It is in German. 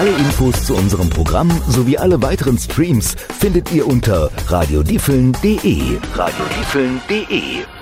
Alle Infos zu unserem Programm sowie alle weiteren Streams findet ihr unter radiodiefeln.de. radiodiefeln.de